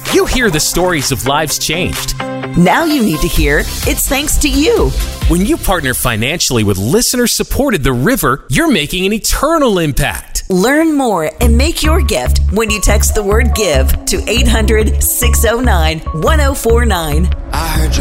You hear the stories of lives changed. Now you need to hear it's thanks to you. When you partner financially with listener-supported The River, you're making an eternal impact. Learn more and make your gift when you text the word GIVE to 800-609-1049. I heard